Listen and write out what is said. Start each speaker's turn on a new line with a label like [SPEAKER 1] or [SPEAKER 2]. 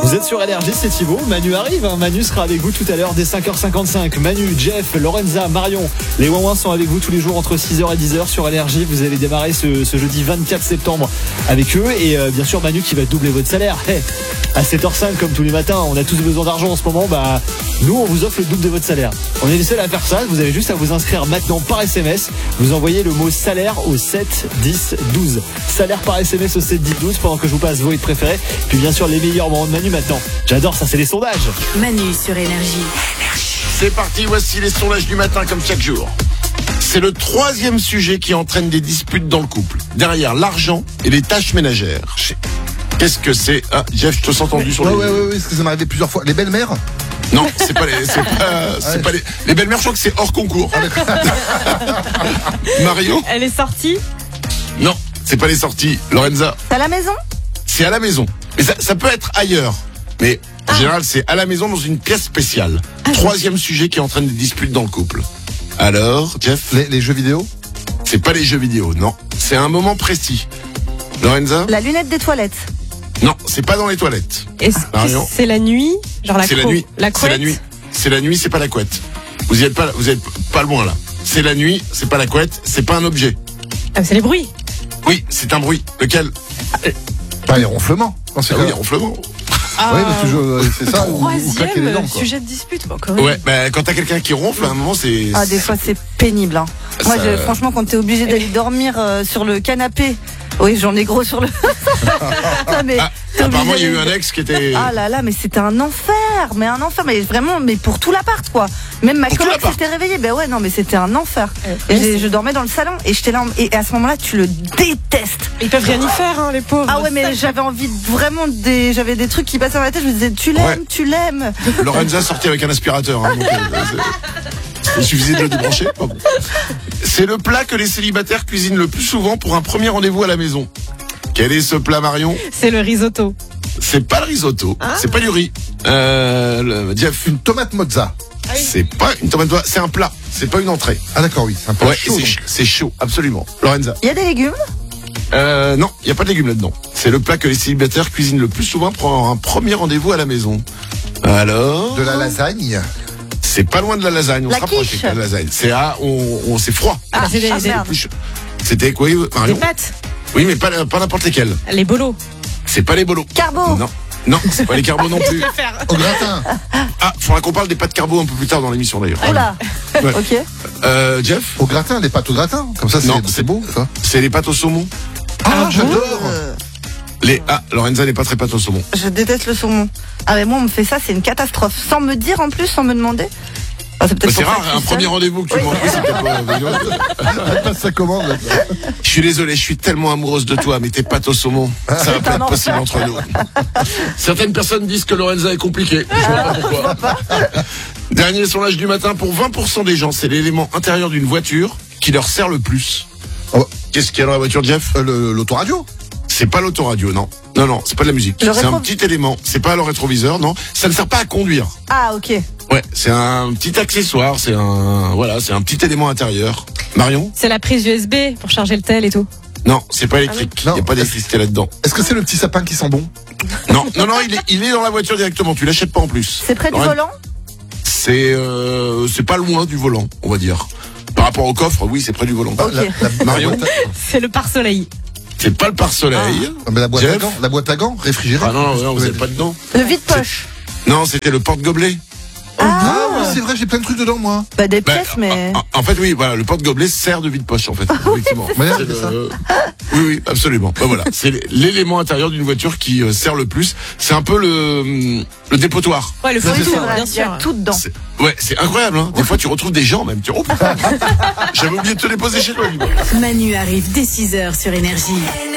[SPEAKER 1] Vous êtes sur LRG, c'est Thibaut. Manu arrive, hein. Manu sera avec vous tout à l'heure dès 5h55. Manu, Jeff, Lorenza, Marion, les Ouin-Ouin sont avec vous tous les jours entre 6h et 10h sur LRG. Vous allez démarrer ce jeudi 24 septembre avec eux. Et bien sûr Manu qui va doubler votre salaire. À 7h05 comme tous les matins, on a tous besoin d'argent en ce moment. Nous on vous offre le double de votre salaire. On est les seuls à faire ça. Vous avez juste à vous inscrire maintenant par SMS. Vous envoyez le mot salaire au 7 10 12. Salaire par SMS au 7 10 12 pendant que je vous passe vos hits préférés. Puis bien sûr les meilleurs moments de Manu maintenant. J'adore ça, c'est les sondages.
[SPEAKER 2] Manu sur Énergie.
[SPEAKER 3] C'est parti, voici les sondages du matin comme chaque jour. C'est le 3e sujet qui entraîne des disputes dans le couple. Derrière l'argent et les tâches ménagères. Qu'est-ce que c'est? Ah, Jeff, je te sens tendu sur les...
[SPEAKER 4] Ouais, parce que ça m'est arrivé plusieurs fois. Les belles-mères?
[SPEAKER 3] Non, c'est pas les belles-mères, je crois que c'est hors concours. Mario?
[SPEAKER 5] Elle est sortie?
[SPEAKER 3] Non, c'est pas les sorties. Lorenza?
[SPEAKER 2] C'est à la maison?
[SPEAKER 3] C'est à la maison. Mais ça peut être ailleurs. Mais en général, c'est à la maison dans une pièce spéciale. 3e sujet qui entraîne des disputes dans le couple. Alors, Jeff?
[SPEAKER 4] Les jeux vidéo?
[SPEAKER 3] C'est pas les jeux vidéo, non. C'est un moment précis. Lorenza?
[SPEAKER 2] La lunette des toilettes.
[SPEAKER 3] Non, c'est pas dans les toilettes.
[SPEAKER 5] Est-ce
[SPEAKER 3] Marion?
[SPEAKER 5] que c'est la nuit? Genre
[SPEAKER 3] C'est la nuit.
[SPEAKER 5] La
[SPEAKER 3] C'est
[SPEAKER 5] couette?
[SPEAKER 3] la nuit. C'est la nuit, c'est pas la couette. Vous êtes pas loin là. C'est la nuit, c'est pas la couette, c'est pas un objet.
[SPEAKER 5] Ah, c'est les bruits.
[SPEAKER 3] Oui, c'est un bruit. Lequel?
[SPEAKER 4] Les ronflements.
[SPEAKER 3] Ah oui, un ronflement.
[SPEAKER 4] Oui, parce que c'est ça. ou claquer les dents,
[SPEAKER 5] Troisième
[SPEAKER 4] quoi.
[SPEAKER 5] sujet de dispute.
[SPEAKER 3] Ouais, quand t'as quelqu'un qui ronfle, à un moment, c'est...
[SPEAKER 2] Ah, des fois c'est pénible. Hein. Moi,
[SPEAKER 3] Ça-
[SPEAKER 2] franchement, quand t'es obligé d'aller dormir sur le canapé. Oui, j'en ai gros sur le. Non, mais t'es
[SPEAKER 3] apparemment, il y a eu
[SPEAKER 2] obligé
[SPEAKER 3] un ex qui était...
[SPEAKER 2] Ah là là, mais c'était un enfer, mais vraiment, mais pour tout l'appart quoi. Même ma
[SPEAKER 3] Pour tout
[SPEAKER 2] coloc
[SPEAKER 3] l'appart.
[SPEAKER 2] s'était réveillée, ben ouais, non mais c'était un enfer. Et je dormais dans le salon et j'étais là, et à ce moment-là, tu le détestes.
[SPEAKER 5] Ils peuvent rien y faire, hein, les pauvres.
[SPEAKER 2] Ah ouais, mais j'avais envie j'avais des trucs qui passaient dans la tête, je me disais, tu l'aimes.
[SPEAKER 3] Lorenza sortait avec un aspirateur. Hein, donc, il suffisait de le débrancher. Oh bon. C'est le plat que les célibataires cuisinent le plus souvent pour un premier rendez-vous à la maison. Quel est ce plat, Marion?
[SPEAKER 5] C'est le risotto.
[SPEAKER 3] C'est pas le risotto, c'est pas du riz. Jeff,
[SPEAKER 4] Une tomate mozza.
[SPEAKER 3] c'est pas une tomate doigt, c'est un plat, c'est pas une entrée.
[SPEAKER 4] Ah d'accord, oui, c'est un peu
[SPEAKER 3] Ouais,
[SPEAKER 4] chaud. donc.
[SPEAKER 3] c'est chaud, absolument. Lorenza?
[SPEAKER 2] Il y a des légumes.
[SPEAKER 3] Non, il y a pas de légumes là-dedans. C'est le plat que les célibataires cuisinent le plus souvent pour un premier rendez-vous à la maison. Alors?
[SPEAKER 4] De la lasagne.
[SPEAKER 3] C'est pas loin de la lasagne, on
[SPEAKER 2] La
[SPEAKER 3] se rapproche
[SPEAKER 2] quiche.
[SPEAKER 3] avec la lasagne. C'est c'est froid.
[SPEAKER 5] Ah, c'est des
[SPEAKER 2] merde.
[SPEAKER 3] C'était quoi, Marion?
[SPEAKER 5] pâtes.
[SPEAKER 3] Oui, mais pas n'importe lesquelles.
[SPEAKER 5] Les bolos.
[SPEAKER 3] C'est pas les bolos.
[SPEAKER 2] Carbo.
[SPEAKER 3] Non, c'est pas les carbos non plus.
[SPEAKER 4] Au gratin.
[SPEAKER 3] Ah, faudra qu'on parle des pâtes carbo un peu plus tard dans l'émission d'ailleurs.
[SPEAKER 2] Oh là.
[SPEAKER 3] Ouais.
[SPEAKER 2] Ok.
[SPEAKER 3] Jeff?
[SPEAKER 4] Au gratin, les pâtes au gratin. Comme ça,
[SPEAKER 3] Non,
[SPEAKER 4] c'est beau. Ça.
[SPEAKER 3] C'est les pâtes au saumon.
[SPEAKER 4] Ah, j'adore.
[SPEAKER 3] Lorenza n'est pas très pâte au saumon.
[SPEAKER 2] Je déteste le saumon. Ah mais moi on me fait ça, c'est une catastrophe. Sans me dire en plus, sans me demander. Ah, c'est peut-être
[SPEAKER 3] C'est
[SPEAKER 2] pour ça
[SPEAKER 3] rare,
[SPEAKER 2] que je
[SPEAKER 3] un
[SPEAKER 2] suis
[SPEAKER 3] premier
[SPEAKER 2] seule.
[SPEAKER 3] rendez-vous que tu m'en c'est peut-être pas...
[SPEAKER 4] Elle passe sa commande. Là.
[SPEAKER 3] Je suis désolé, je suis tellement amoureuse de toi, mais tes pâtes au saumon, ça va pas être possible entre nous. Certaines personnes disent que Lorenza est compliquée. Je vois pas pourquoi. Dernier sondage du matin, pour 20% des gens, c'est l'élément intérieur d'une voiture qui leur sert le plus.
[SPEAKER 4] Oh.
[SPEAKER 3] Qu'est-ce qu'il y a dans la voiture, Jeff?
[SPEAKER 4] L'autoradio.
[SPEAKER 3] C'est pas l'autoradio, non. Non, c'est pas de la musique.
[SPEAKER 2] Le
[SPEAKER 3] C'est un
[SPEAKER 2] rétro-
[SPEAKER 3] petit élément. C'est pas le rétroviseur, non. Ça ne sert pas à conduire.
[SPEAKER 2] Ah ok.
[SPEAKER 3] Ouais, c'est un petit accessoire, c'est un petit élément intérieur. Marion?
[SPEAKER 5] C'est la prise USB pour charger le tel et tout.
[SPEAKER 3] Non, c'est pas électrique.
[SPEAKER 4] Ah oui.
[SPEAKER 3] Il n'y a pas d'électricité là-dedans.
[SPEAKER 4] Est-ce que c'est le petit sapin qui sent bon?
[SPEAKER 3] Non, il est dans la voiture directement. Tu l'achètes pas en plus.
[SPEAKER 2] C'est près du
[SPEAKER 3] Lorraine,
[SPEAKER 2] volant.
[SPEAKER 3] C'est pas loin du volant, on va dire. Par rapport au coffre, oui, c'est près du volant.
[SPEAKER 2] Ok.
[SPEAKER 3] Marion?
[SPEAKER 5] C'est le pare-soleil.
[SPEAKER 3] C'est pas le pare-soleil.
[SPEAKER 4] Mais la boîte
[SPEAKER 3] Jeff?
[SPEAKER 4] à gants, réfrigérée.
[SPEAKER 3] Ah non, vous êtes pas dedans.
[SPEAKER 2] Le vide-poche.
[SPEAKER 3] Non, c'était le porte-gobelet.
[SPEAKER 4] Ah oui, c'est vrai, j'ai plein de trucs dedans, moi.
[SPEAKER 2] Bah des
[SPEAKER 3] Bah,
[SPEAKER 2] pièces, mais.
[SPEAKER 3] En fait, oui, voilà, le porte-gobelet sert de vide-poche, en fait. Effectivement.
[SPEAKER 4] Ouais,
[SPEAKER 3] C'est
[SPEAKER 4] c'est ça.
[SPEAKER 3] Oui, absolument. Bah, voilà, c'est l'élément intérieur d'une voiture qui sert le plus. C'est un peu le dépotoir.
[SPEAKER 5] Ouais, le
[SPEAKER 4] Ça, c'est
[SPEAKER 5] frigo,
[SPEAKER 4] ça.
[SPEAKER 5] bien
[SPEAKER 2] Il y a
[SPEAKER 5] sûr.
[SPEAKER 2] tout dedans.
[SPEAKER 3] C'est incroyable, hein. Des fois, tu retrouves des gens, même. Oh, putain. J'avais oublié de te les poser chez toi, dis-moi.
[SPEAKER 2] Manu arrive dès 6h sur Énergie.